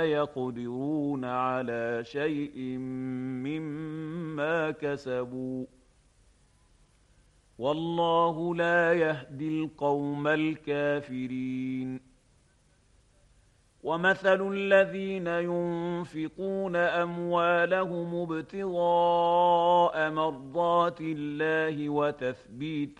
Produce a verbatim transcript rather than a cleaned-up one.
يقدرون على شيء مما كسبوا والله لا يهدي القوم الكافرين. ومثل الذين ينفقون أموالهم ابتغاء مرضات الله وتثبيتا